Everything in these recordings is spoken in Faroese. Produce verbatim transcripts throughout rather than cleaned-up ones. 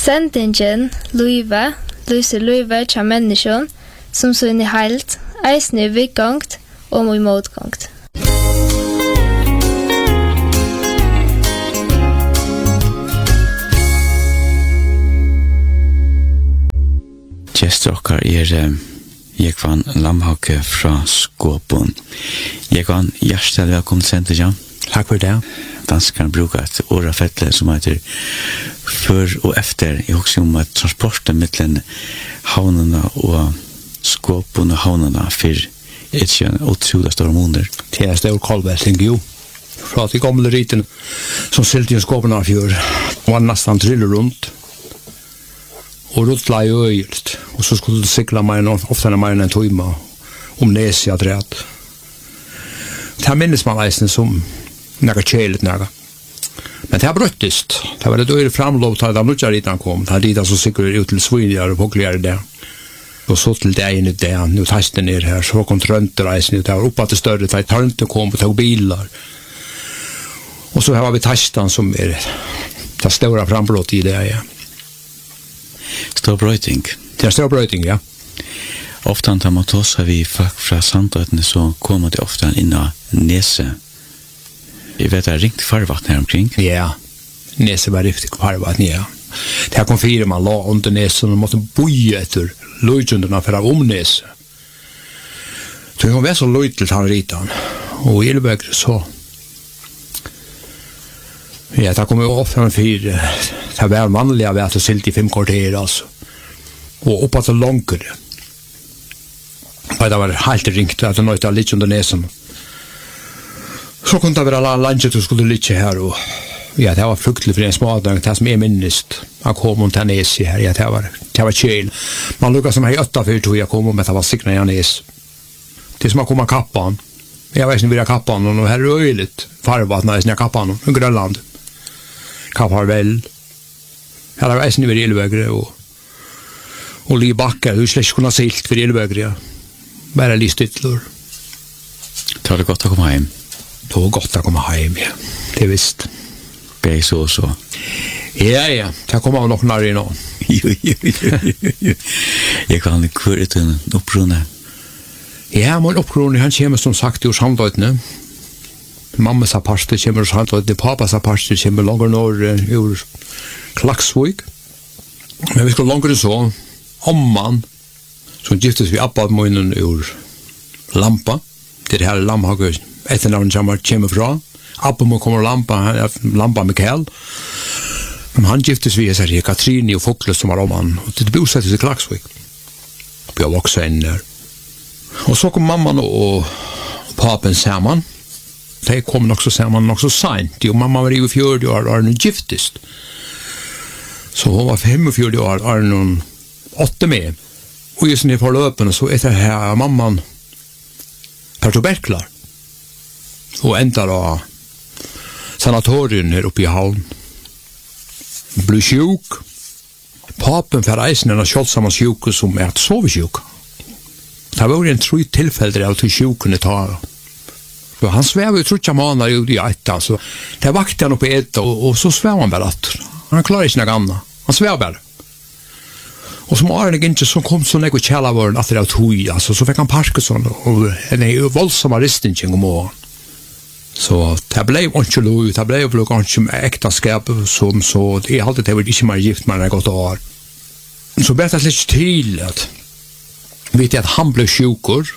Sendingen Luiva, lyser Luiva til mennesken, som sånn i heilt, eisen i vidgångt og i motgångt. Gjester er jeg var en lamhake fra Skåpon. Jeg var en hjertelig velkommen til Sendingen. Takk for det. Danskerne bruker et åra fettle som heter før og efter. Jeg husker om at transporten mellom havnene og Skåpon og havnene for ikke en utrolig store måneder. Det er stor kolvelting, jo. Fra de gamle riten som silt i Skåpon av fjør var nesten triller rundt. Og ruttla i øyelt. Og så skulle du sikla meg ofte mer enn en tøyma om nesia dreat. Det her minnes man eisen som nega kjelet nega. Men det har brøttist. Det var et øyre framlov til da nutja ritan kom. Det har ritan som sikkert ut til svinjar og pokligare det. Og så til det ene det, nu testen ned her, så kom trønter eisen, det var oppa til større, det trønter kom og tog bilar. Og så har vi testen som er det stora frambrott i det, ja. Stor brøyting. Det er stor brøyting, ja. Ofte antar man tås har vi folk fra Sandøtene, så kommer de ofte inn av Nese. Jeg vet, det er ringt farvatten her omkring. Ja, Nese var riktig farvatten, ja. Det her kom fire man la under Nese, og måtte boie etter løgjunderne for å om Nese. Så hun var så løy til han ritan, og i Ylvøkere så. Ja, det kom jo ofte en fire, det var vanlig av at det silt i fem kvarter, altså. Og oppa til langere. Og det var helt ringt, at det nøyte litt under Nesen. Så kunne det være landet du skulle lytte her, og ja, det var fruktelig for en smådag, det som er minnest, jeg kom om til Nes her, ja, det var, det var kjel. Man lukket som jeg øtta før tog jeg kom om at det var sikna i Nes. Det som jeg kom av kappan, jeg vet ikke hvor jeg kappan, og her er øyligt farvat når jeg kappan, i Grønland. Kappar vel, ja, det var eisen i Ylvøkere, og, og li bakker, du slett ikke kunne silt for Ylvøkere, ja. Bare li stytler. Det var det godt å komme hjem. Det var godt å komme hjem, ja. Det visst. Beg så og så. Ja, ja. Det kommer av nok nær i nå. Jo, jo, jo, jo. Jeg kan ikke kvøre til en opprunne. Ja, men opprunne, han kommer som sagt ur Sandøytene. Mammas aparster kommer ur Sandøytene. Papas aparster kommer langer nord ur Klaksvik. Men vi skal langer så. Omman, som giftes vi abba munnen ur Lampa. Det er her Lamhager etter navn som kommer fra. Abba må komme Lampa, Lampa Mikael. Men han giftes vi er Katrini og Fokle som var om han. Og det bosettes i Klaksvik. Vi har vokset inn der. Og så kom mamman og papen sammen. De kom nok så sammen nok så sent. Og mamma var i fjørde år, og hun giftest. Så hun var femogfjørde år, og hun åtte med. Og just när forløpene så etter her mamman tar tuberklar. Og endar av sanatorien her oppe i havn. Blir sjuk. Papen for eisen er en kjølsamme sjuke som er et sovesjuk. Det var en tru tilfeller av til sjukene tar. Så han svev jo trutja måneder ut i ett, altså. Det vakte han oppe i ett, og, og så svev han bare at. Han klarer ikke noe annet. Han svev bare. Og som Arne ikke så kom så nek og kjellavåren at det var tog, altså, så fikk han Parkinson og en voldsomme ristinging om åren. Så det ble jo ikke lov, det ble jo ikke ektaskap som så, jeg hadde det vært ikke mer gift med en godt år. Så ble det litt til at, vet jeg at han ble sjukur,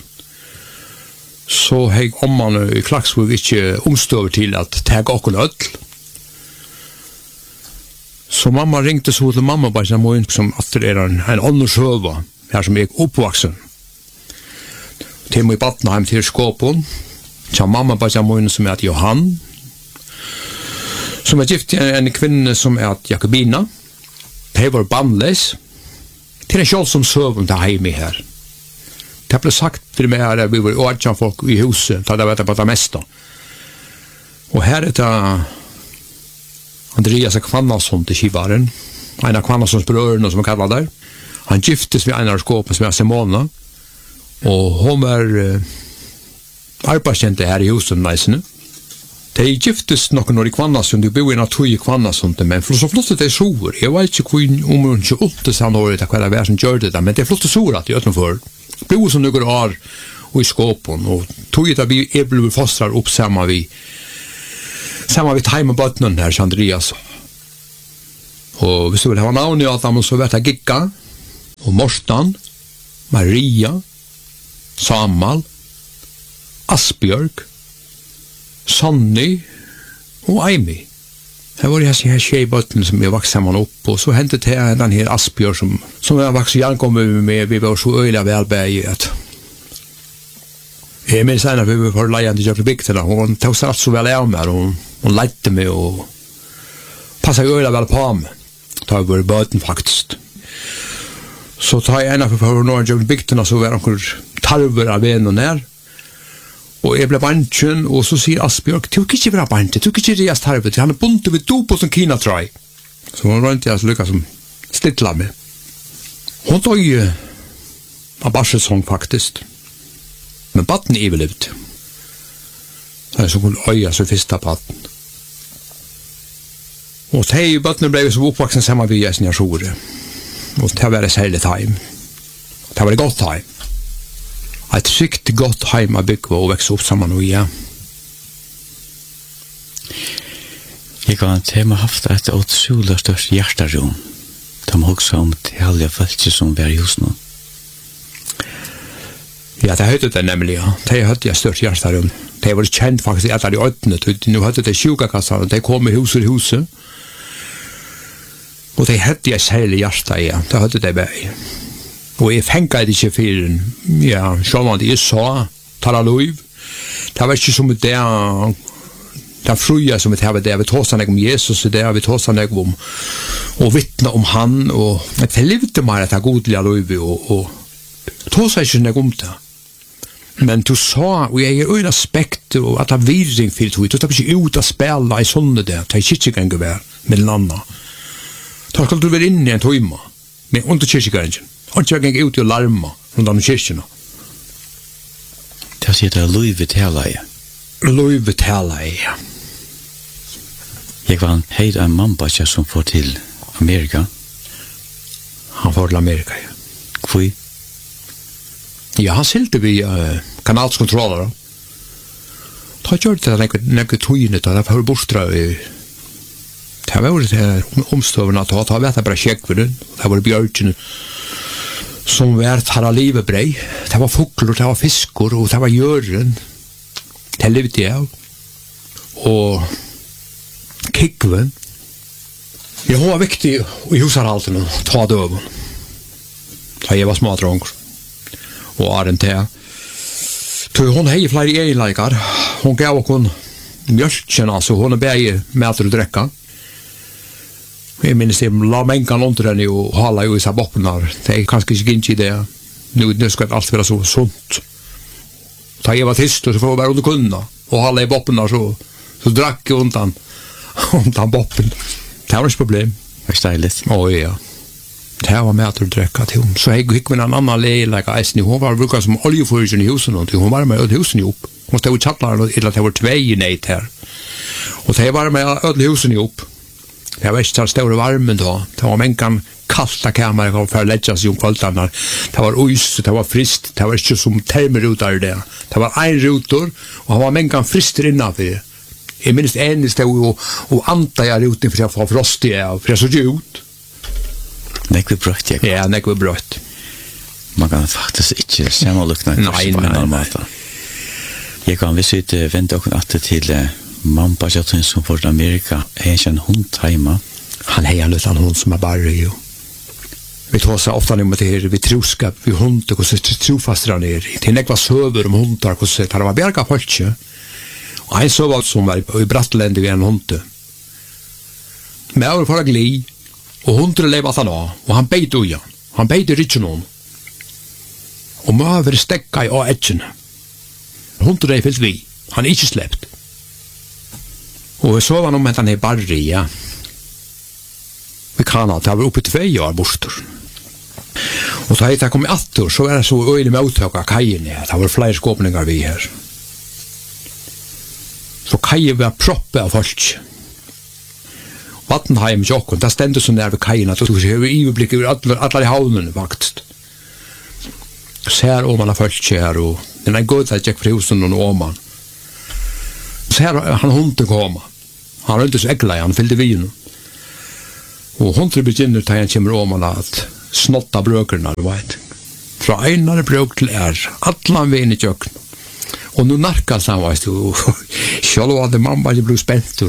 så hei om han i Klaksvik ikke omstøver til at det er åkken ødel. Så mamma ringte så til mamma bare som hun som at det er en, en annen sjøva her som er oppvaksen. Til meg i Batnheim til Skåpon. Så mamma bare som hun som er Johan. Som er gift en, en kvinne som er Jakobina. Det var bandles. Til en kjøl som søvn til hjemme her. Det ble sagt til meg her at vi var årkjent folk i huset. Da det var det på det meste. Og her er det Andreas Kvannason til kivaren. En av Kvannasons brødrene som er kallet der. Han giftes ved en av skåpen som er Simona. Og hun var uh, arbeidskjente her i huset neisene. De giftes nok når i Kvannasund, de bor i natur i Kvannasund, men så flottet det sår. Jeg vet ikke hvor om hun ikke åtte sand året hva det var som gjør det, men det flottet sår at jeg utenfor. Bor som noen år og i skåpen, og tog det vi er blevet fostrar opp sammen vi, sammen vi tar med bøttene her, Andreas. Og hvis du vil ha navn i Adam, så vet jeg Gikka, og Morstan, Maria, Samal, Asbjørg, Sonny og Amy. Det var jeg her tjejbøtten som jeg vokste sammen opp, og så hentet jeg den her Asbjørg som, som jeg vokste gjenkommet med, vi var så øyla velbæg at jeg minns en av vi var leian til Jøkken Bygtena, hun tog seg alt så vel av meg, og hun leite meg og passet øyla vel på meg. Da var bøtten faktisk. Så tar jeg en av vi var når Jøkken Bygtena, så var det tarver av en og nær, og jeg ble bantjen, og så sier Asbjørg, du kan ikke være bantjen, du kan ikke reas tarvet, han er bundet ved dop og som kina trai. Så hun rønte jeg så lykka som stilla med. Hun tog jo av barsesong faktisk, men batten er overlevd. Det er så hun øya så første batten. Og de battene ble så oppvaksen sammen vi i sin jærsore, og det var det særlig time. Det var det godt time. Et sykt godt heim av bygge og vekse opp sammen og ja. Jeg kan tema haft et utsula størst hjerterom. De har også om til alle følelse som var i hos nå. Ja, det høyde det nemlig, ja. Det høyde jeg størst hjerterom. Det var kjent faktisk etter de øyne. Nå høyde det sjukakassene, de kom i huset i huset. Og det høyde jeg særlig hjertet, ja. Det høyde det bare. Og jeg fenget ikke for, ja, selv om jeg sa, tala lov. Det var ikke som det, det fruja som det var det, vi tås han om Jesus, det vi tås han om, og vittne om han, og det levde meg at det godlige lov, og, og tås han ikke om det. Men du sa, og jeg er øyne aspekt, og at det er viring for det, du tar ikke ut å spille i sånne det, det er ikke ikke en gevær, med en annen. Da skal du være inne i en tøyma, med under kyrkjegrengen. Og ikke gikk ut og larma rundt om kyrkjene. Det sier det er Louis Vitalia. Louis Vitalia, ja. Jeg var en heid av mannbakja som får til Amerika. Han får til Amerika, ja. Hvor? Ja, han silte vi uh, kanalskontroller. Da gjør det nekve, nekve tøyene, da det var bortstra i det var det omstøvende, da var det bare kjekkveren, det var bjørkene, som var tar av livet brei. Det var fugler, det var fiskor, og det var gjøren. Det levde jeg av. Og kikven. Ja, hun var viktig i husarhalten å ta døven. Da jeg var smadronger. Og Arjen til. Så hun hei flere egenleikar. Hun gav okkur mjölkjen, altså. Hun er begge med å drekka. Jeg minnes jeg la mengan under henne og hala jo i seg boppnar. Det er kanskje ikke ikke i det. Nå, nå skal alt være så sunt. Da jeg var tyst, så får jeg bare under kunna. Og hala i boppnar, så, så drakk jeg undan, undan boppen. Det var ikke problem. Det var steiligt. Å ja. Det var med å drekka til henne. Så jeg gikk med en annan leilig eisen. Hun var brukt som oljefyringen i husen. Hun var med øde husen i opp. Hun stod i tjattlaren, eller det var tvei i neit her. Og det var med øde husen i opp. Det var ikke så stor varmen da. Det var mengan kalta kamer for å legge seg om kvalitene. Det var ois, det var frist. Det var ikke som termeruter det. Det var en rutor, og han var mengan frister innenfor. Jeg minnes eneste og, og anta jeg ruten for å få frostige, for jeg så ikke ut. Nekve brøtt, jeg. Ja, nekve brøtt. Man kan faktisk ikke se noe lukne på en annen måte. Jeg kan visst vente åkken atter til mamma Bajatin som får til Amerika. Jeg er ikke en hund heima. Han er en liten hund som er bare jo. Vi tar seg ofte om det her, vi troskap, vi hunder, hvordan det trofast han er. Det er nekva søver om hundar, hvordan det var berga folk. Og en søver som var i Brattlende ved en hunde. Men jeg var for å gli, og hundre lev at han av, og han beit uja. Han beit i ritsjen hon. Og møver stekka i av etjen. Hundre er fyllt vi. Han er ikke slept. Og jeg så han om at han er barri, ja. Vi kan at det var oppe til tvei år borster. Og så hette jeg kom i atter, så var det så øyne med uttøk av kajen, ja. Det var flere skåpninger vi her. så kajen var proppe av folk. Vattenheim i okkon, det stendur så nær ved kajen at du har iveblikk over alle i havnen, faktisk. Så her om han har folk her, og den er god at jeg gikk fra husen og om han. Så her han hunden kom. Han rønte så egla, han fyllde vin. Og hunden begynner til han kommer om han at snotta brøkerne, du vet. Fra einare brøk til er, allan vin i kjøkken. Og nu narkas han, vet du, selv hadde mamma ikke blivit spent.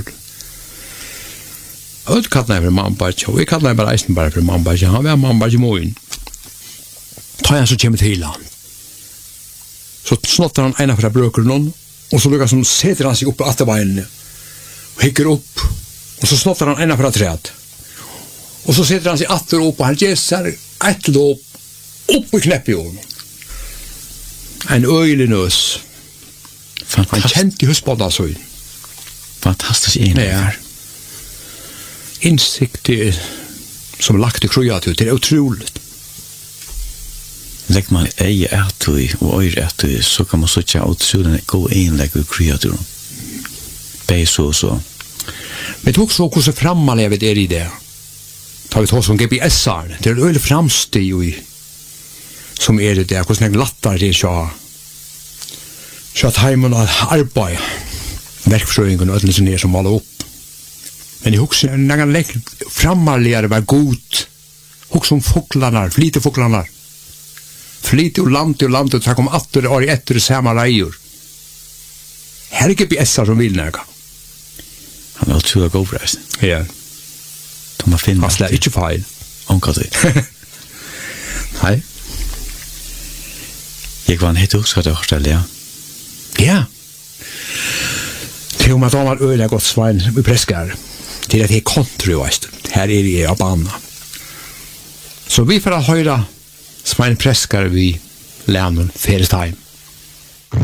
Og kallar jeg for mamma, og jeg kallar jeg bare eisen bare for mamma, han var mamma ikke moin. Ta han så kommer til han. Så snottar han ena fra brøkeren, og så lukkar han setter han seg opp på atterbeinene, og hikker opp, og så snottar han ena fra træet. Og så setter han seg atter opp, og han gjesser etter det opp, opp i knepp i honom. En øylig nøs. Han kjente husbånda så inn. Fantastisk enig her. Innsikt er, som lagt i kreativt, det er utroligt. Legger man eie etui og øyre etui, så kan man søtja utsuden gå inn legge i kreaturen. Bei så og så. Men tog så hvordan framalevet er i det. Ta vi tog som G P S-er, det er øyelig framstig i som er det der, hvordan jeg lattar det så så at heimen har arbeid verkfrøyngen og ødelen som er som maler opp. Men jeg husker når jeg legger framalegere var god husker om foklarna, flite foklarna flite og land og land og så kom atter år etter samme reier. Her er G P S-er som vil nægge. Han er utrolig god for reisen. Ja. De har finnet han slår ikke feil. Omkalt det. Nei. Jeg var en hit også til Australia. Ja. Til om at han var øyelig godt svein i preskar. Til at det er country, veist. Her er det av bana. Så vi får høre svein preskar vi lænen Ferestein.